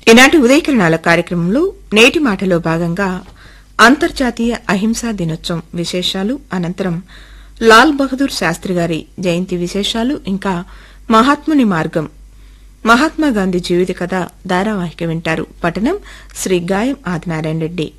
ఈనాటి ఉదయకిరణాల కార్యక్రమంలో నేటి మాటలో భాగంగా అంతర్జాతీయ అహింసా దినోత్సవం విశేషాలు, అనంతరం లాల్ బహదూర్ శాస్త్రి గారి జయంతి విశేషాలు, ఇంకా మహాత్ముని మార్గం మహాత్మాగాంధీ జీవిత కథ ధారావాహిక వింటారు. పఠనం శ్రీ గాయం ఆదినారాయణ రెడ్డి.